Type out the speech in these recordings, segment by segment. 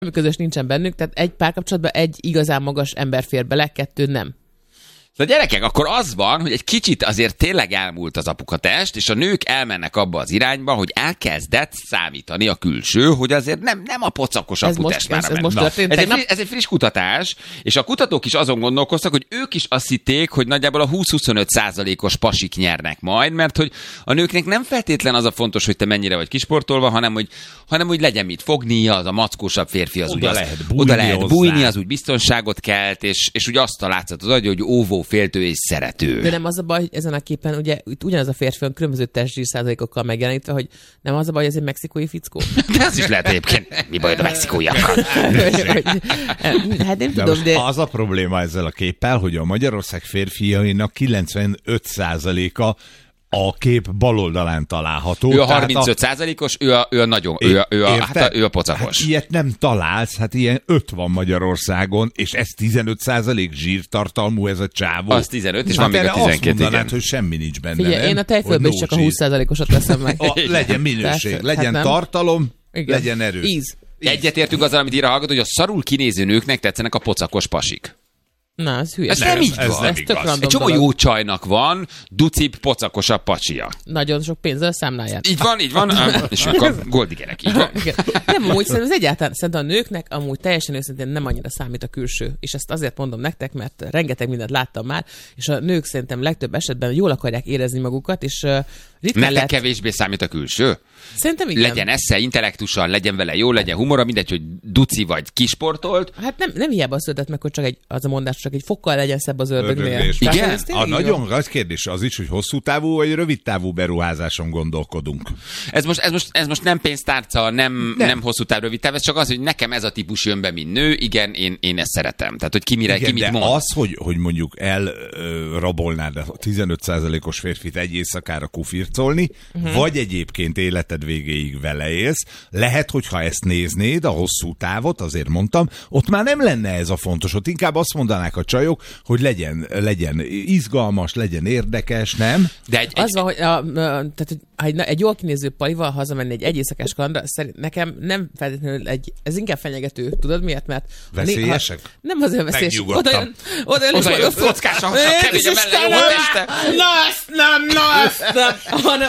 közös nincsen bennük, tehát egy párkapcsolatban egy igazán magas ember fér bele, 2 nem. Szóval gyerekek, akkor az van, hogy egy kicsit azért tényleg elmúlt az apukatest, és a nők elmennek abba az irányba, hogy elkezdett számítani a külső, hogy azért nem a pocakos aputest már. Ez most történt. Ez egy friss kutatás, és a kutatók is azon gondolkoztak, hogy ők is azt hitték, hogy nagyjából a 20-25%-os pasik nyernek majd, mert hogy a nőknek nem feltétlen az a fontos, hogy te mennyire vagy kisportolva, hanem hogy legyen mit fogni, az a mackósabb férfi az oda lehet bújni, az úgy biztonságot kelt, és úgy azt a látszat az agy, hogy óvó, féltő és szerető. De nem az a baj, hogy ezen a képen ugye ugyanaz a férfi van különböző testzsír százalékokkal megjelenítve, hogy nem az a baj, hogy ez egy mexikói fickó. De az is lehet egyébként. Mi baj a mexikóiakkal? Hát nem tudom, de... Az a probléma ezzel a képpel, hogy a Magyarország férfiainak 95%-a a kép bal oldalán található. Ő a 35%-os, ő a nagyon, ő a pocakos. Hát ilyet nem találsz, hát ilyen 5 van Magyarországon, és ez 15% zsírtartalmú ez a csávó. Az 15, és van még a 12. Azt mondanád, hogy semmi nincs benne. Figyelj, én a tejfölből csak a 20%-osat veszem meg. Legyen minőség, legyen tartalom, legyen erő. Íz. Egyetértünk azzal, amit ír a hallgató, hogy a szarul kinéző nőknek tetszenek a pocakos pasik. Na, ez hülye. Ez nem így van. Ez tök random egy csomó dolog. jó csajnak van ducibb, pocakosabb pacsia. Nagyon sok pénzzel számláját. Így van, és akkor goldigerek, így van. Nem, amúgy szerintem ez egyáltalán, szerintem a nőknek amúgy teljesen őszintén nem annyira számít a külső. És ezt azért mondom nektek, mert rengeteg mindent láttam már, és a nők szerintem legtöbb esetben jól akarják érezni magukat, és ritkán Nektek kevésbé számít a külső? Szerintem igen. Legyen esze, intellektussal, legyen vele jó, legyen humora, mindegy, hogy duci vagy kisportolt. Hát nem hiába született meg, hogy csak az a mondás, csak egy fokkal legyen szebb az ördögnél. Igen? A nagyon nagy kérdés az is, hogy hosszú távú vagy rövid távú beruházáson gondolkodunk. Ez most nem pénztárca, nem hosszú táv, rövid táv, ez csak az, hogy nekem ez a típus jön be, mint nő, igen, én ezt szeretem. Tehát, hogy ki mit mond. Az, hogy mondjuk elrabolnád a 15%-os férfit egy éjszakára kufircolni, vagy egyébként életed végéig vele élsz, lehet, hogyha ezt néznéd, a hosszú távot, azért mondtam, ott már nem lenne ez a fontos, ott inkább azt mondanák a csajok, hogy legyen izgalmas, legyen érdekes, nem? De az van, hogy egy jól kinéző palival hazamenni egy éjszakás kalandra, nekem nem feltétlenül ez inkább fenyegető. Tudod miért? Mert veszélyesek? Nem azért veszélyes. Oda jön kockás, ahogy kevés a mellé jó a teste. Na ezt nem, hanem...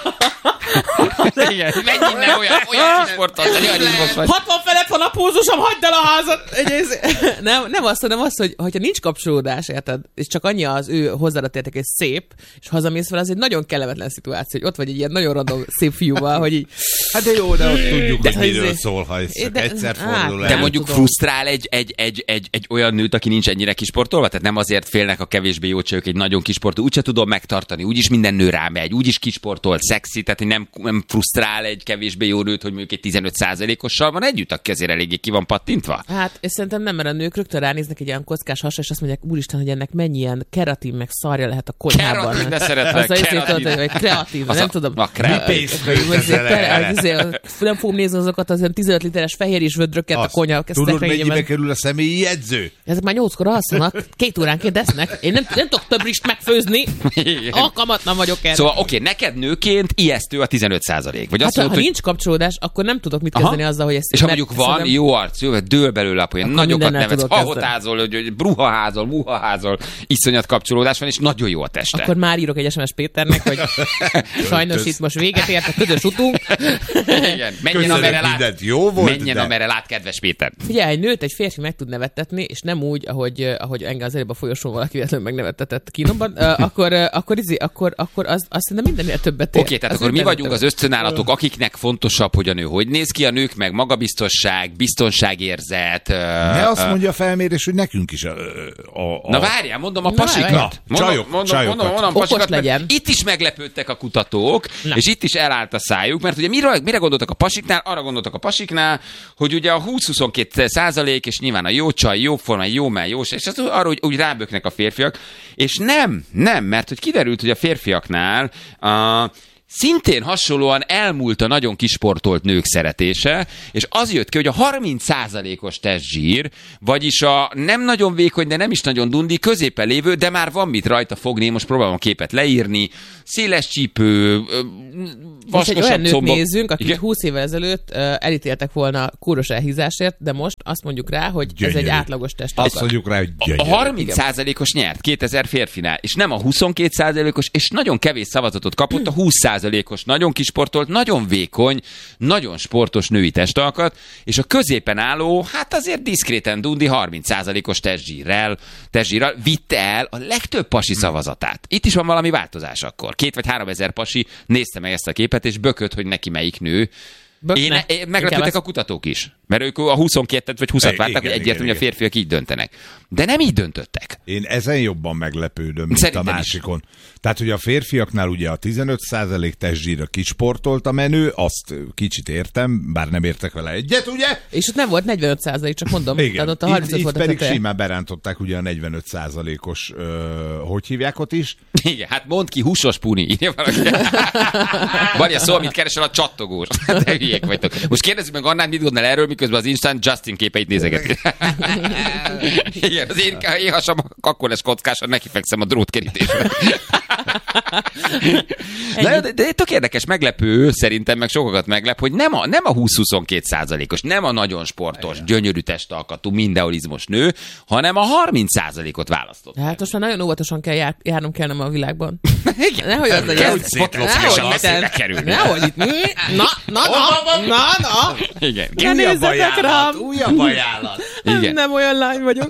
Igen, menj innen olyan kisportot, olyan izmos vagy. 60 felett van a pulzusom, hagyd el a házat! Nem azt, hanem azt, hogy hogyha nincs kapcsolódás, érted, és csak annyi az ő hozzáadott érték, és szép, és hazamész fel, az egy nagyon kellemetlen szituáció, hogy ott vagy egy ilyen nagyon random szép fiúval, hogy így... Hát de jó, de ott tudjuk, hogy miről szól, ha egyszer fordul el. De mondjuk frusztrál egy olyan nőt, aki nincs ennyire kisportolva, tehát nem azért félnek a kevésbé jó csajok egy nagyon kisportoló, úgyse tudom megtartani, úgyis minden nő rámegy, úgyis kisportolt, szexi, tehát nem frusztrál egy kevésbé jó nőt, hogy mondjuk egy 15%-ossal van együtt, aki azért eléggé ki van pattintva. Hát, és szerintem nem, mert a nők rögtön ránéznek egy ilyen kockás hasra, és azt mondják, úristen, hogy ennek mennyi ilyen keratin meg szarja lehet a konyhában. Keratin, de szeretlek, keratin. Kreatív, nem tudom. A kreatív. Nem fogom nézni azokat az 15 literes fehér és vödröket a konyha. Tudod, mennyibe kerül a személyi jegyző? Ezek már 8-kor alszanak, 2 óránként esznek. Én nem tudok több rist megfőzni. Alkalmatlan vagyok erre. Szóval oké, neked nőként ijesztő a 15%. Vagy hát, ha nincs kapcsolódás, akkor nem tudok mit kezdeni azzal, hogy ezt... És ha mondjuk van jó arc, jó, dől belőle a poén, nagyokat nevetsz, ahotázol, hogy bruhaházol, muhaházol, iszonyat kapcsolódás van, és nagyon jó a teste. Akkor már írok egy SMS Péternek, hogy sajnos itt most véget ért a közös utunk. Igen, menjen amerre lát, kedves Péter. Figyelj, egy nőt egy férfi meg tud nevettetni, és nem úgy, ahogy engem az előbb a folyosón valaki véletlenül megnevettetett kínomban, akkor azt szerintem mindennél többet ér. Oké, tehát akkor mi vagyunk az ösztönállatok, akiknek fontosabb, hogy a nő hogy néz ki, a nők meg magabiztosság, biztonságérzet. Ne azt mondja a felmérés, hogy nekünk is Na várjál, mondom a pasikat. Mondom pasikat, legyen. Itt is meglepődtek a kutatók, és itt is elállt a szájuk, mert ugye mire gondoltak a pasiknál? Arra gondoltak a pasiknál, hogy ugye a 20-22%, és nyilván a jó csaj, jó forma, jó mell, jó, és az arra úgy ráböknek a férfiak, és nem, mert hogy kiderült, hogy a férfiaknál szintén hasonlóan elmúlt a nagyon kisportolt nők szeretése, és az jött ki, hogy a 30%-os testzsír, vagyis a nem nagyon vékony, de nem is nagyon dundi, középen lévő, de már van mit rajta fogni, most próbálom a képet leírni, széles csípő, vaskosabb olyan nőt combok. nézzünk, akik Igen? 20 évvel ezelőtt elítéltek volna kúros elhízásért, de most azt mondjuk rá, hogy Gyönyörű. ez egy átlagos testalkat. Azt mondjuk rá, hogy A gyönyörű. 30%-os nyert 2000 férfinál, és nem a 22%-os, és nagyon kevés szavazatot kapott a 20%-os, nagyon kisportolt, nagyon vékony, nagyon sportos női testalkat, és a középen álló, hát azért diszkréten dundi 30%-os testzsírrel vitte el a legtöbb pasi szavazatát. Itt is van valami változás akkor. 2 vagy 3 ezer pasi nézte meg ezt a képet, és bökött, hogy neki melyik nő. Bökne. Meglepődtek a kutatók is. Mert ők a 22-et vagy 20-at várták, hogy egyértelmű, hogy a férfiak így döntenek. De nem így döntöttek. Én ezen jobban meglepődöm, mint Szerintem a is. másikon. Tehát, hogy a férfiaknál ugye a 15% testzsírra kisportolt a menő, azt kicsit értem, bár nem értek vele egyet, ugye? És ott nem volt 45%, csak mondom. Igen, Tehát ott a 35 itt volt a pedig teteje. simán berántották ugye a 45%-os, hogy hívják ott is? Igen, hát mondd ki, húsos puni, írja valaki. Van ilyen szó, amit keresel a csattogós. De hülyék vagytok. Most kérdezzük meg Annát, mit gondolnál erről, miközben az Instant Justin képeit nézegeti. Igen, az én hasam akkor lesz kockásan, nekifekszem a drótkerítésre. De tök érdekes, meglepő, szerintem meg sokakat meglep, hogy nem a 20-22%-os, nem a nagyon sportos, gyönyörű testalkatú, mindenholizmos nő, hanem a 30%-ot választott. Hát most már nagyon óvatosan kell járnom kellene a világban. Igen. Nehogy az legyen. Hogy szétlopni, és Nehogy messzire itt- kerülni. Nehogy itt. Na. Igen. Ne nézzetek rám. újabb ajánlat. Igen. Nem olyan lány vagyok.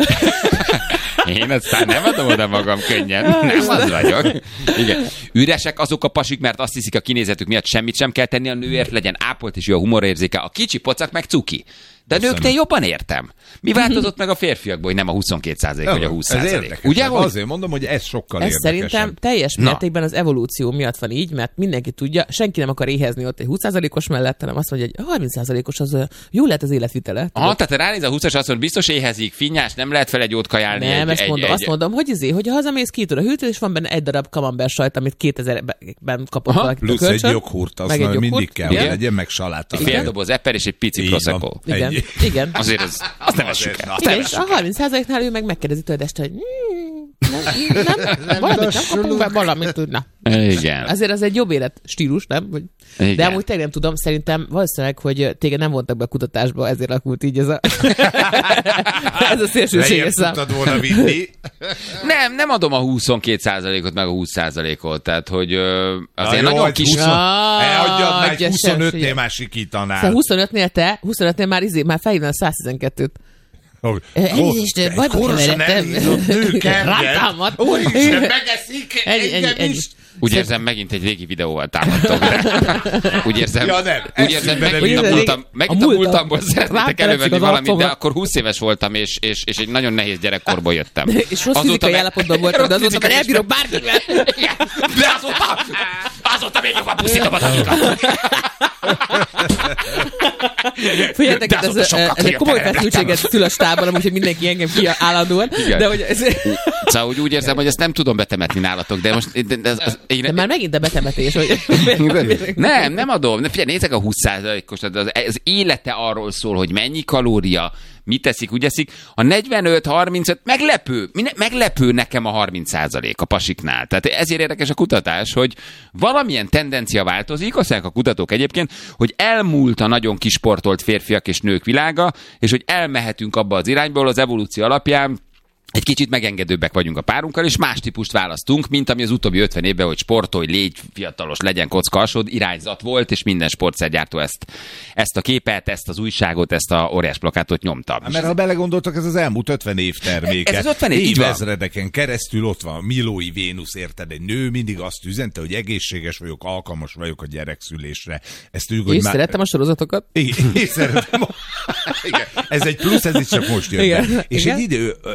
Én aztán nem adom oda magam könnyen. Nem az vagyok. Igen. Üresek azok a pasik, mert azt hiszik, a kinézetük miatt semmit sem kell tenni a nőért, legyen ápolt és jó a humorérzéke. A kicsi pocak meg cuki. De a nőknél jobban értem. Mi változott meg a férfiakból, hogy nem a 22% vagy a 20%? Ez érdekes. Ugye, hogy? Azért mondom, hogy ez sokkal Ez érdekesebb. szerintem teljes mértékben az evolúció miatt van így, mert mindenki tudja, senki nem akar éhezni ott egy 20%-os mellett, hanem azt mondja, hogy 30%-os az jó lehet az életvitele. Aha, tehát ránéz a 20-as, azt mondja, biztos éhezik, finnyás, nem lehet fel egy jót kajálni. Nem, azt mondom, hogy hazamész, kiütöd a hűtőt, és van benne egy darab camembert sajt, amit 2000-ben kapott Aha, valaki Plusz egy joghurt, az meg egy mindig joghurt, kell, igen. hogy legyen, meg saláta. Fél doboz eper és egy pici Így prosecco. van. Igen, Ennyi. igen. Azért azt nem essük el. Igen, és a 30%-nál ő meg megkérdezi tőled este, hogy nem, valamit nem kapunk be, valamit tudna. Igen. Azért az egy jobb életstílus, nem? Igen. De amúgy tényleg nem tudom, szerintem valószínűleg, hogy téged nem vontak be a kutatásba, ezért alakult így ez a szélsőséges Lejjebb szám. tudtad volna vinni. Nem adom a 22%-ot meg a 20%-ot, tehát hogy azért jó, nagyon hogy kis... Adjad meg adja, 25-nél figyelj. már sikítanál. Szóval 25-nél már felhívnál 112-t. Elnézést, bajba keveredtem. Rántámadt. Úristen, megeszik engem is. Úgy érzem, megint egy régi videóval támadtok rá. Úgy érzem, Ja, nem. úgy érzem Eszünkbe megint nem a múltamból szeretnétek elővenni Rátetszik az valamit, de arcomat. akkor 20 éves voltam, és egy nagyon nehéz gyerekkorból jöttem. És rossz fizikai állapotban voltam, de azóta már elbírok bárkivel. De azóta még jobban pusztítom a takikat. Figyeljetek, De ez azóta sokkal egy komoly könnyebben feszültséget szül a stábban, amúgy, hogy mindenki engem ki állandóan. Igen. De hogy ez... Szóval úgy érzem, hogy ezt nem tudom betemetni nálatok, de most... De már megint a betemetés, hogy... Nem adom. Figyelj, nézzek a 20%-os, az élete arról szól, hogy mennyi kalória, mit teszik, úgy eszik. A 45-35 meglepő nekem a 30% a pasiknál. Tehát ezért érdekes a kutatás, hogy valamilyen tendencia változik, azt mondják a kutatók egyébként, hogy elmúlt a nagyon kisportolt férfiak és nők világa, és hogy elmehetünk abba az irányból az evolúció alapján, egy kicsit megengedőbbek vagyunk a párunkkal, és más típust választunk, mint ami az utóbbi 50 évben, hogy sportolj, légy fiatalos, legyen kocka alsód, irányzat volt, és minden sportszergyártó ezt a képet, ezt az újságot, ezt a óriás plakátot nyomta. Mert ha belegondoltak, ez az elmúlt 50 év terméke. Ez az 50 év, így van. Évezredeken keresztül ott van Milói Vénusz, érted? Egy nő mindig azt üzente, hogy egészséges vagyok, alkalmas vagyok a gyerekszülésre. Ezt tudjuk, És szerettem a sorozatokat. Igen, én szeretem. Igen. Ez egy plusz, ez is csak most jött Igen. be. És Igen. egy idő, egy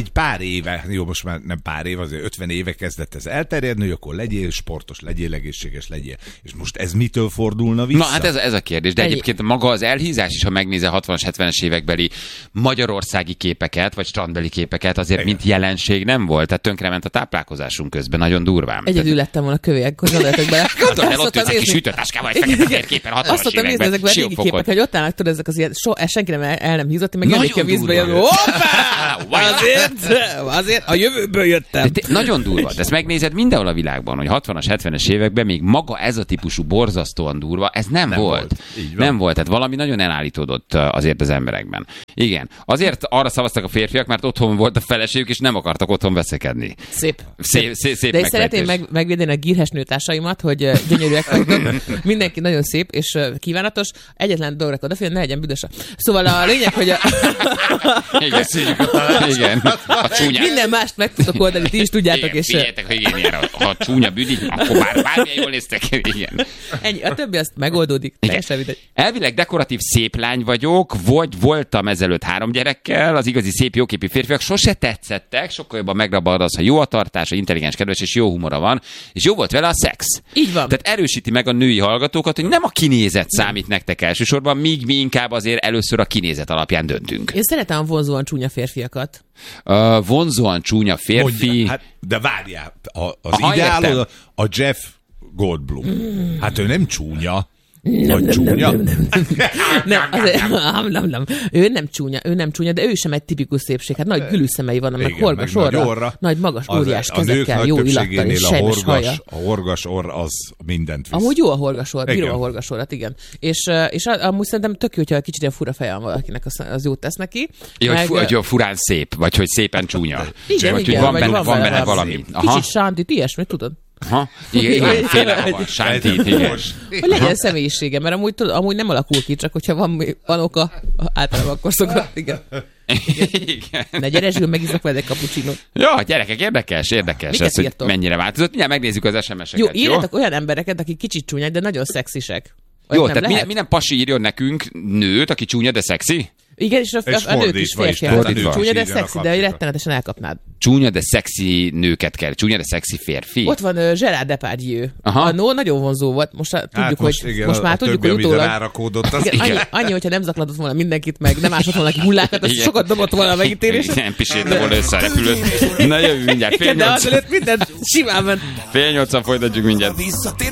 egy pár éve, jó, most már nem pár év, azért 50 éve kezdett ez elterjedni, hogy akkor legyél sportos, legyél egészséges, legyél. És most ez mitől fordulna vissza? Na hát ez a kérdés, de egyébként maga az elhízás is, ha megnézel 60-as, 70-es évekbeli magyarországi képeket, vagy strandbeli képeket, azért mint jelenség nem volt, tehát tönkrement a táplálkozásunk közben, nagyon durván. Egyedül lettem volna kövélyek, gondoljatok bele. Gondolj el, ott ülsz egy kis sütőtáskával, egy fekete képen 60-as években, ezekben a régi képek, hogy ott állnak, tudod, ezek az ilyen, senki nem el nem hízott, meg jönnék a vízbe, jön, hoppá! Azért a jövőből jöttem. Nagyon durva, de ezt megnézed mindenhol a világban, hogy 60-as, 70-es években még maga ez a típusú borzasztóan durva, ez nem volt. Nem volt, tehát valami nagyon elállítódott azért az emberekben. Igen, azért arra szavaztak a férfiak, mert otthon volt a feleségük, és nem akartak otthon veszekedni. Szép De én szeretném megvédeni a gírhes nőtársaimat, hogy gyönyörűek vagyok. Mindenki nagyon szép és kívánatos. Egyetlen dologra odafigyelni, ne legyen büdös. Szóval a lényeg, hogy Igen. A csúnya. Minden mást meg tudok oldani, ti is tudjátok. Igen, figyeljetek, hogy igen, ilyen, ha csúnya büdik, akkor bármilyen jól néztek. Igen. Ennyi, a többi azt megoldódik. Elvileg dekoratív szép lány vagyok, vagy voltam ezelőtt 3 gyerekkel, az igazi szép jóképű férfiak sose tetszettek, sokkal jobban megrabad az, ha jó a tartása, intelligens, kedves és jó humora van, és jó volt vele a szex. Így van. Tehát erősíti meg a női hallgatókat, hogy nem a kinézet számít nektek elsősorban, míg mi inkább azért először a kinézet alapján döntünk. Én szeretem a vonzóan csúnya férfiakat. Vonzóan csúnya férfi. Mondja, hát, de várjál, az ideál a Jeff Goldblum. Hát ő nem csúnya. Vagy csúnya? Nem. Ő nem csúnya, de ő sem egy tipikus szépség. Hát nagy gülűszemei vannak, meg horgas orra, nagy magas óriás kezekkel, jó illattal és sejmes haja. A horgas orr az mindent visz. Amúgy jó a horgas orr, bírom a horgas orrat, igen. És amúgy szerintem tök jó, hogyha kicsit ilyen fura feje van valakinek, az jót tesz neki. Hogy furán szép, vagy hogy szépen csúnya. Igen, vagy hogy van benne valami. Kicsit sántit, ilyesmit tudod? Aha, igen, féle sántit, igen. Hogy legyen személyisége, mert amúgy nem alakul ki, csak hogyha van oka, általában akkor szokott, igen. Ne gyere, Zsül, megiszok veled egy cappuccinót. Ja, gyerekek, érdekes ez, hogy mennyire változott. Mindjárt megnézzük az SMS-eket. Jó, írjatok olyan embereket, akik kicsit csúnyák, de nagyon szexisek. Jó, tehát minden pasi írjon nekünk nőt, aki csúnya, de szexi? Igen, és a nők is férfiak. Csúnya, de szexi, de rettenetesen elkapnád. Csúnya, de szexi nőket kell. Csúnya, de szexi férfi. Ott van Gerard Depardieu. Annó nagyon vonzó volt. Most tudjuk, most már tudjuk, hogy utólag. Annyi, hogyha nem zakladott volna mindenkit meg, nem ásott volna ki hullákat, az sokat dobott volna a megítélés. Nem pisétne volna össze a repülőt. Na jövő mindjárt. Igen, de azelőtt mindent simán ment. 7:30 folytatjuk mindjárt.